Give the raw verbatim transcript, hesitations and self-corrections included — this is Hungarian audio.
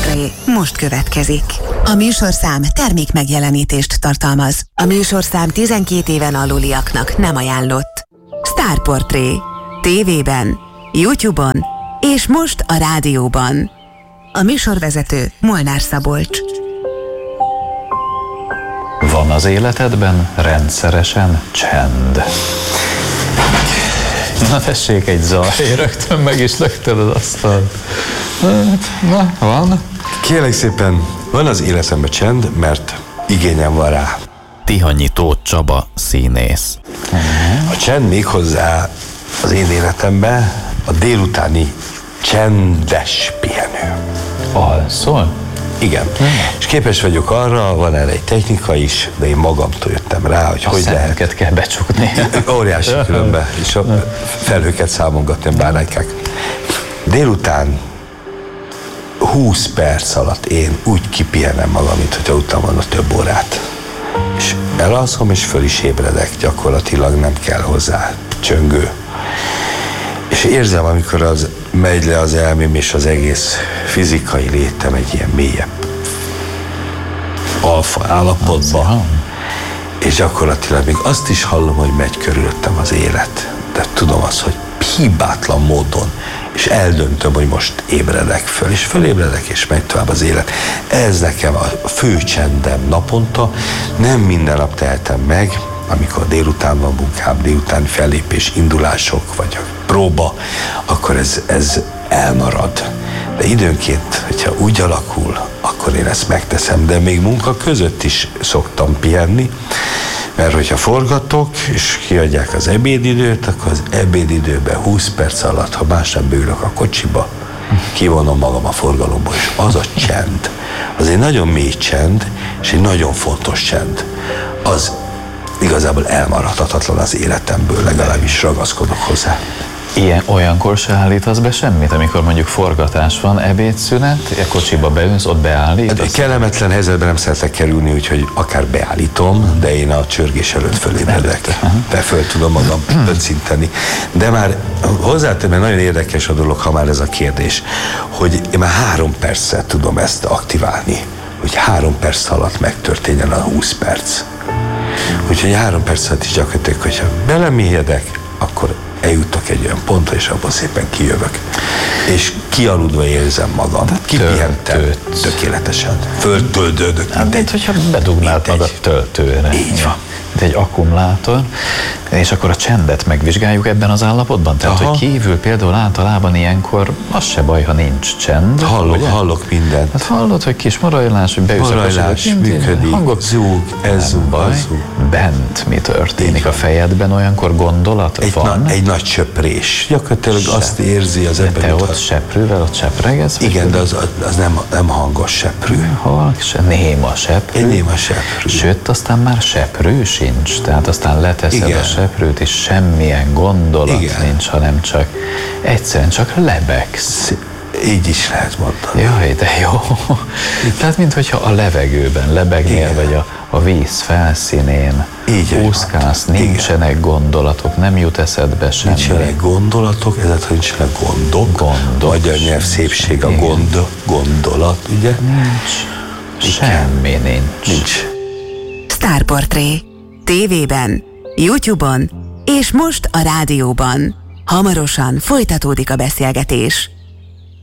Stárportré most következik. A műsorszám termék megjelenítést tartalmaz. A műsorszám tizenkét éven aluliaknak nem ajánlott. Stárportré. Tévében, YouTube-on és most a rádióban. A műsorvezető Molnár Szabolcs. Van az életedben rendszeresen csend? Na tessék, egy zaj, rögtön meg is lökted az asztalt. Na, van? Kérlek szépen, van az életemben csend, mert igényem van rá. Tihanyi Tóth Csaba, színész. A csend méghozzá az én életemben a délutáni csendes pihenő. Alszol? Igen. Hmm. És képes vagyok arra, van erre egy technika is, de én magamtól jöttem rá, hogy a hogy lehet. A kell becsukni. Óriási különben, és a felhőket számogatni, a báránykák. Délután húsz perc alatt én úgy kipihenem magam, mint hogyha utána van a több órát. És elalszom, és föl is ébredek, gyakorlatilag nem kell hozzá csöngő. És érzem, amikor az megy le az elmém, és az egész fizikai létem egy ilyen mélyebb alfa állapotba. És gyakorlatilag még azt is hallom, hogy megy körülöttem az élet. De tudom azt, hogy hibátlan módon, és eldöntöm, hogy most ébredek föl, és fölébredek, és megy tovább az élet. Ez nekem a fő csendem naponta, nem minden nap tehetem meg, amikor délután van munkám, délutáni fellépés, indulások, vagy a próba, akkor ez, ez elmarad. De időnként, hogyha úgy alakul, akkor én ezt megteszem, de még munka között is szoktam pihenni, mert hogyha forgatok, és kiadják az ebédidőt, akkor az ebédidőben húsz perc alatt, ha más nem beülök a kocsiba, kivonom magam a forgalomból, és az a csend, az egy nagyon mély csend, és egy nagyon fontos csend. Az igazából elmaradhatatlan az életemből, legalábbis ragaszkodok hozzá. Ilyen, olyankor se állítasz be semmit, amikor mondjuk forgatás van, ebédszünet, a kocsiba beülsz, ott beállítasz? Hát, kellemetlen helyzetben nem szeretek kerülni, úgyhogy akár beállítom, de én a csörgés előtt fölébredek. De föl tudom magam öntszinteni. De már hozzátenem, mert nagyon érdekes a dolog, ha már ez a kérdés, hogy én már három perccel tudom ezt aktiválni, hogy három perc alatt megtörténjen a húsz perc. Úgyhogy három perc alatt is gyakorlatilag, hogyha belemélyedek, akkor eljutok egy olyan pontra, és abban szépen kijövök. És kialudva érzem magam. Kipihentem tökéletesen. Föltöltődök. Hát, mint hogyha bedugnád magad töltőre. Így van. Mint egy akkumulátor, és akkor a csendet megvizsgáljuk ebben az állapotban? Tehát, aha, hogy kívül például általában ilyenkor az se baj, ha nincs csend. Hallok, ugye? hallok mindent. Hát hallod, hogy kis morajlás, hogy beülsz a morajlás, működik, hangok, zúg, ez zúg, az zúg. Bent mi történik a fejedben? Olyankor gondolat egy van? Na, egy nagy söprés. Gyakorlatilag Sep. azt érzi az ember. Te ott hat... seprűvel, ott sepregetsz? Igen, de az, az nem, nem hangos seprű. Hol? Se, néma seprű. Egy néma seprű. Sőt, aztán már seprű sincs. Tehát aztán leteszed igen. a seprőt, és semmilyen gondolat igen. nincs, hanem csak egyszerűen csak lebegsz. Így is lehet mondani. Jaj, de jó. Tehát, minthogyha a levegőben lebegnél, igen. vagy a, a víz felszínén úszkálsz, nincsenek igen. gondolatok, nem jut eszedbe semmi. Nincsenek gondolatok, ezért nincsenek gondok. Gondok. Magyar nyelv szépség a gond, gondolat, ugye? Nincs. Igen. Semmi nincs. Nincs. Stárportré. Tévében, YouTube-on és most a rádióban. Hamarosan folytatódik a beszélgetés.